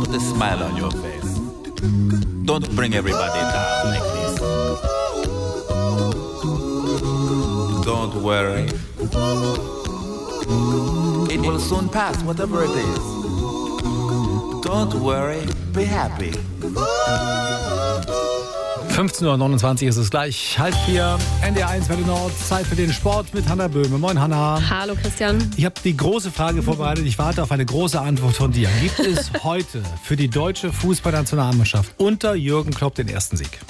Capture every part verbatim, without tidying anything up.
Put a smile on your face. Don't bring everybody down like this. Don't worry. It will soon pass, whatever it is. Don't worry, be happy. fünfzehn Uhr neunundzwanzig ist es gleich. Halb vier, N D R eins Welle Nord. Zeit für den Sport mit Hanna Böhme. Moin, Hanna. Hallo, Christian. Ich habe die große Frage vorbereitet. Ich warte auf eine große Antwort von dir. Gibt es heute für die deutsche Fußballnationalmannschaft unter Jürgen Klopp den ersten Sieg?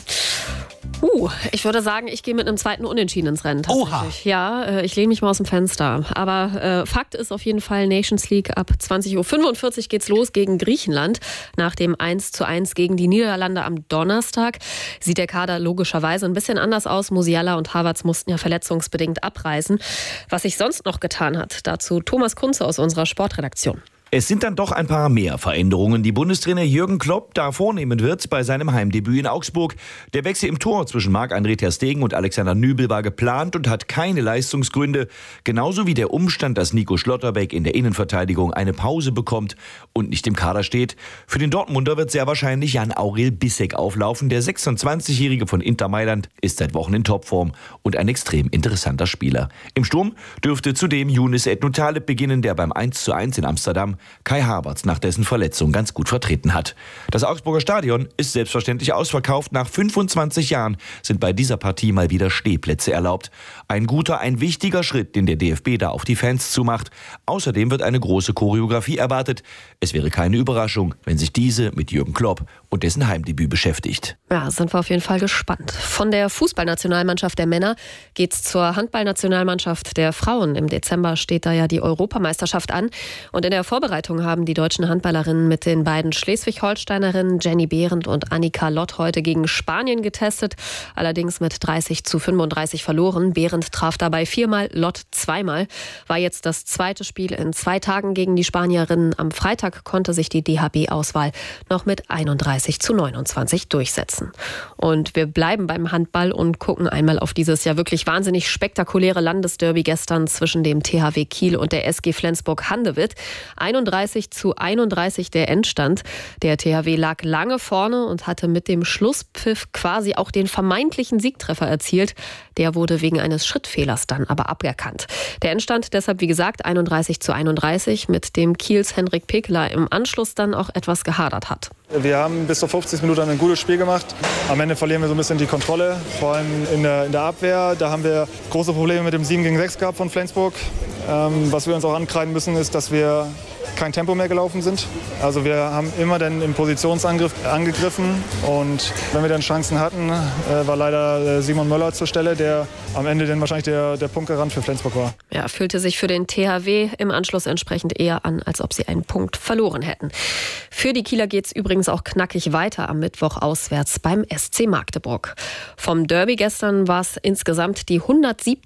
Uh, ich würde sagen, ich gehe mit einem zweiten Unentschieden ins Rennen. Oha. Ja, äh, ich lehne mich mal aus dem Fenster. Aber äh, Fakt ist auf jeden Fall, Nations League ab zwanzig Uhr fünfundvierzig geht's los gegen Griechenland. Nach dem eins zu eins gegen die Niederlande am Donnerstag sieht der Kader logischerweise ein bisschen anders aus. Musiala und Havertz mussten ja verletzungsbedingt abreisen. Was sich sonst noch getan hat, dazu Thomas Kunze aus unserer Sportredaktion. Es sind dann doch ein paar mehr Veränderungen, die Bundestrainer Jürgen Klopp da vornehmen wird bei seinem Heimdebüt in Augsburg. Der Wechsel im Tor zwischen Marc-André ter Stegen und Alexander Nübel war geplant und hat keine Leistungsgründe. Genauso wie der Umstand, dass Nico Schlotterbeck in der Innenverteidigung eine Pause bekommt und nicht im Kader steht. Für den Dortmunder wird sehr wahrscheinlich Jan-Aurel Bissek auflaufen. Der sechsundzwanzigjährige von Inter Mailand ist seit Wochen in Topform und ein extrem interessanter Spieler. Im Sturm dürfte zudem Younes Ednou-Taleb beginnen, der beim eins zu eins in Amsterdam Kai Havertz nach dessen Verletzung ganz gut vertreten hat. Das Augsburger Stadion ist selbstverständlich ausverkauft. Nach fünfundzwanzig Jahren sind bei dieser Partie mal wieder Stehplätze erlaubt. Ein guter, ein wichtiger Schritt, den der D F B da auf die Fans zumacht. Außerdem wird eine große Choreografie erwartet. Es wäre keine Überraschung, wenn sich diese mit Jürgen Klopp und dessen Heimdebüt beschäftigt. Ja, sind wir auf jeden Fall gespannt. Von der Fußballnationalmannschaft der Männer geht's zur Handballnationalmannschaft der Frauen. Im Dezember steht da ja die Europameisterschaft an. Und in der Vorbereitung haben die deutschen Handballerinnen mit den beiden Schleswig-Holsteinerinnen Jenny Behrendt und Annika Lott heute gegen Spanien getestet. Allerdings mit dreißig zu fünfunddreißig verloren. Behrendt traf dabei viermal, Lott zweimal. War jetzt das zweite Spiel in zwei Tagen gegen die Spanierinnen. Am Freitag konnte sich die D H B-Auswahl noch mit einunddreißig zu neunundzwanzig durchsetzen. Und wir bleiben beim Handball und gucken einmal auf dieses ja wirklich wahnsinnig spektakuläre Landesderby gestern zwischen dem T H W Kiel und der S G Flensburg-Handewitt. einunddreißig zu einunddreißig der Endstand. Der T H W lag lange vorne und hatte mit dem Schlusspfiff quasi auch den vermeintlichen Siegtreffer erzielt. Der wurde wegen eines Schrittfehlers dann aber aberkannt. Der Endstand deshalb, wie gesagt, einunddreißig zu einunddreißig, mit dem Kiels Henrik Pekler im Anschluss dann auch etwas gehadert hat. Wir haben bis zur fünfzig Minuten ein gutes Spiel gemacht. Am Ende verlieren wir so ein bisschen die Kontrolle, vor allem in der, in der Abwehr. Da haben wir große Probleme mit dem sieben gegen sechs gehabt von Flensburg. Ähm, was wir uns auch ankreiden müssen, ist, dass wir kein Tempo mehr gelaufen sind. Also wir haben immer dann im Positionsangriff angegriffen und wenn wir dann Chancen hatten, äh, war leider Simon Möller zur Stelle, der am Ende dann wahrscheinlich der, der Punktgarant für Flensburg war. Ja, fühlte sich für den T H W im Anschluss entsprechend eher an, als ob sie einen Punkt verloren hätten. Für die Kieler geht es übrigens auch knackig weiter am Mittwoch auswärts beim S C Magdeburg. Vom Derby gestern war es insgesamt die hundertsiebzig